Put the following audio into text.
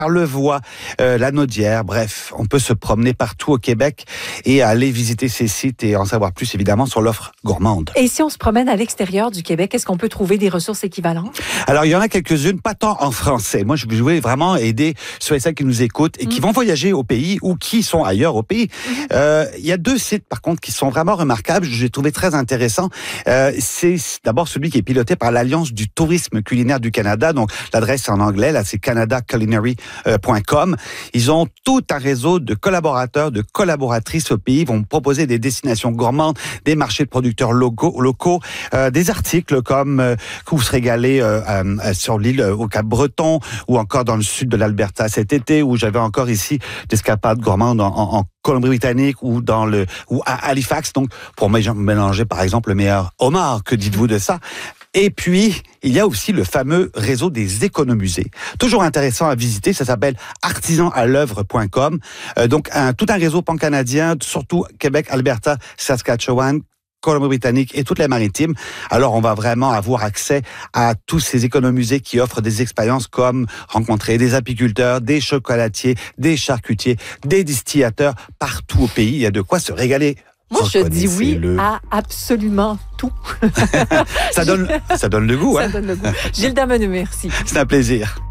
Charlevoix, la Naudière, bref, on peut se promener partout au Québec et aller visiter ces sites et en savoir plus évidemment sur l'offre gourmande. Et si on se promène à l'extérieur du Québec, est-ce qu'on peut trouver des ressources équivalentes? Alors, il y en a quelques-unes, pas tant en français. Moi, je voulais vraiment aider ceux et celles qui nous écoutent et qui vont voyager au pays ou qui sont ailleurs au pays. Il y a 2 sites, par contre, qui sont vraiment remarquables. J'ai trouvé très intéressant. C'est d'abord celui qui est piloté par l'Alliance du tourisme culinaire du Canada. Donc, l'adresse en anglais, là, c'est canadaculinary.com. Ils ont tout un réseau de collaborateurs, de collaboratrices au pays. Ils vont proposer des destinations gourmandes, des marchés de producteurs locaux, des articles comme que vous se régalez sur l'île au Cap-Breton ou encore dans le sud de l'Alberta cet été, où j'avais encore ici des escapades gourmandes en Colombie-Britannique ou à Halifax. Donc, pour mélanger par exemple le meilleur homard, que dites-vous de ça? Et puis, il y a aussi le fameux réseau des économusées. Toujours intéressant à visiter, ça s'appelle artisanaleuvre.com. Donc, tout un réseau pan-canadien, surtout Québec, Alberta, Saskatchewan, Colombie-Britannique et toutes les maritimes. Alors, on va vraiment avoir accès à tous ces économusées qui offrent des expériences comme rencontrer des apiculteurs, des chocolatiers, des charcutiers, des distillateurs partout au pays. Il y a de quoi se régaler. Moi, je dis oui à absolument tout. Ça donne le goût, hein? Ça donne le goût. Gilles Dameneux, merci. C'est un plaisir.